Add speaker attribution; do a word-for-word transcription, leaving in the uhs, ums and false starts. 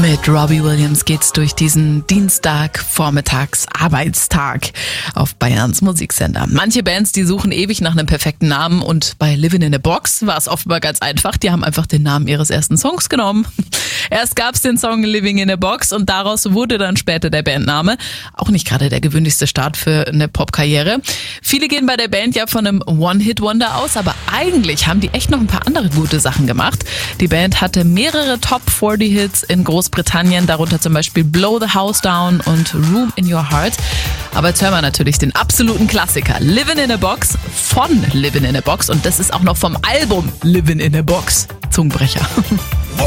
Speaker 1: Mit Robbie Williams geht's durch diesen Dienstag-Vormittags-Arbeitstag auf Bayerns Musiksender. Manche Bands, die suchen ewig nach einem perfekten Namen und bei Livin' in a Box war es offenbar ganz einfach. Die haben einfach den Namen ihres ersten Songs genommen. Erst gab's den Song Living in a Box und daraus wurde dann später der Bandname. Auch nicht gerade der gewöhnlichste Start für eine Popkarriere. Viele gehen bei der Band ja von einem One-Hit-Wonder aus, aber eigentlich haben die echt noch ein paar andere gute Sachen gemacht. Die Band hatte mehrere Top vierzig Hits in Großbritannien, darunter zum Beispiel Blow the House Down und Room in Your Heart. Aber jetzt hören wir natürlich den absoluten Klassiker Livin' in a Box von Livin' in a Box und das ist auch noch vom Album Livin' in a Box. Zungenbrecher.